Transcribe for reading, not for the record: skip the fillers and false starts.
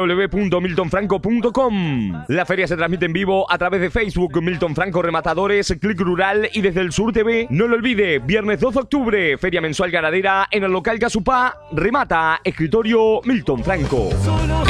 www.miltonfranco.com. La feria se transmite en vivo a través de Facebook, Milton Franco Rematadores, Click Rural y desde el Sur TV. No lo olvide, viernes 12 de octubre, feria mensual ganadera en el local Casupá. Remata, escritorio Milton Franco.